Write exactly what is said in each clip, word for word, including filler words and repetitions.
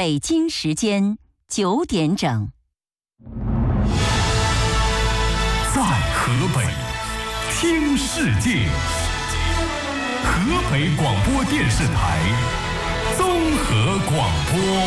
北京时间九点整。 在河北听世界，河北广播电视台综合广播。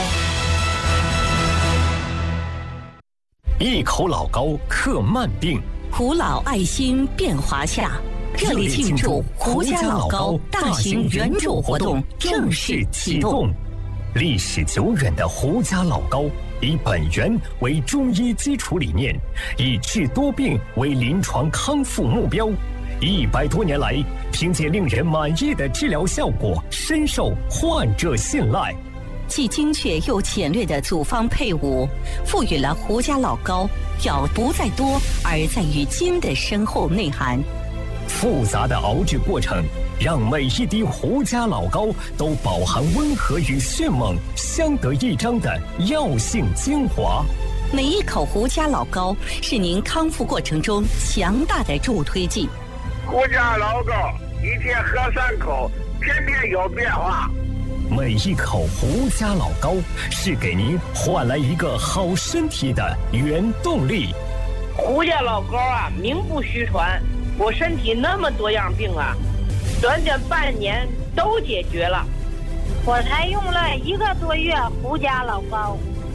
一口老高克慢病， 胡老爱心变华夏。热烈庆祝胡家老高大型援助活动正式启动。 历史久远的胡家老高，以本源为中医基础理念，以治多病为临床康复目标，一百多年来，凭借令人满意的治疗效果，深受患者信赖。 既精确又简略的组方配伍，赋予了胡家老高要不在多而在于精的深厚内涵。 复杂的熬制过程，让每一滴胡家老高都饱含温和与迅猛相得益彰的药性精华。 每一口胡家老高是您康复过程中强大的助推剂。 胡家老高一天喝三口，天天有变化。 每一口胡家老高是给您换来一个好身体的原动力。 胡家老高啊，名不虚传。我身体那么多样病啊，短短半年都解决了。 我才用了一个多月胡家老高，